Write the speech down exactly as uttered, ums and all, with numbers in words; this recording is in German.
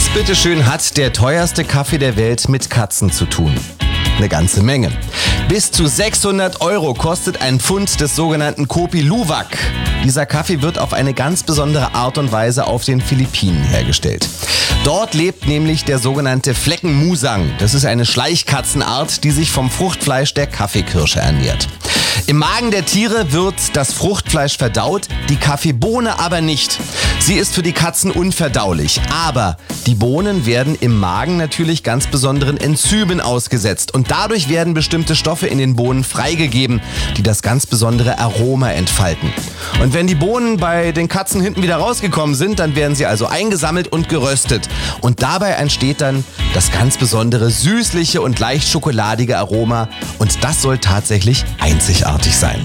Was bitteschön hat der teuerste Kaffee der Welt mit Katzen zu tun? Eine ganze Menge. Bis zu sechshundert Euro kostet ein Pfund des sogenannten Kopi Luwak. Dieser Kaffee wird auf eine ganz besondere Art und Weise auf den Philippinen hergestellt. Dort lebt nämlich der sogenannte Fleckenmusang. Das ist eine Schleichkatzenart, die sich vom Fruchtfleisch der Kaffeekirsche ernährt. Im Magen der Tiere wird das Fruchtfleisch verdaut, die Kaffeebohne aber nicht. Sie ist für die Katzen unverdaulich, aber die Bohnen werden im Magen natürlich ganz besonderen Enzymen ausgesetzt und dadurch werden bestimmte Stoffe in den Bohnen freigegeben, die das ganz besondere Aroma entfalten. Und wenn die Bohnen bei den Katzen hinten wieder rausgekommen sind, dann werden sie also eingesammelt und geröstet. Und dabei entsteht dann das ganz besondere süßliche und leicht schokoladige Aroma und das soll tatsächlich einzigartig sein.